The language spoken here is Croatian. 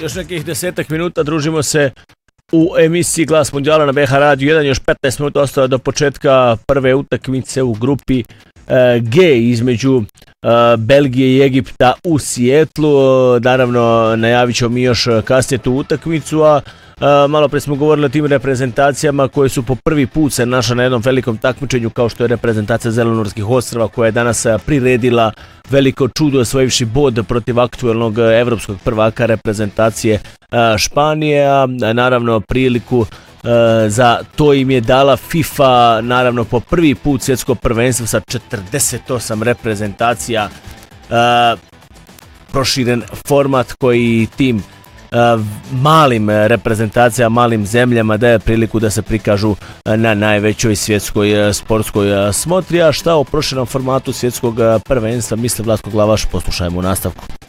Još nekih 10 minuta družimo se u emisiji Glas Mundijala na BH Radio 1. Još 15 minuta ostalo do početka prve utakmice u grupi G između Belgije i Egipta u Sijetlu. Naravno, najavit ćemo mi još kasnije tu utakmicu, a malo pre smo govorili o tim reprezentacijama koje su po prvi put se našla na jednom velikom takmičenju, kao što je reprezentacija Zelenorskih ostrva, koja je danas priredila veliko čudo osvojivši bod protiv aktuelnog evropskog prvaka reprezentacije Španije. Naravno, priliku za to im je dala FIFA, naravno po prvi put svjetsko prvenstvo sa 48 reprezentacija, proširen format koji tim malim reprezentacijama, malim zemljama daje priliku da se prikažu na najvećoj svjetskoj sportskoj smotri. A šta o proširenom formatu svjetskog prvenstva misli Vlatko Glavaš, poslušajmo u nastavku.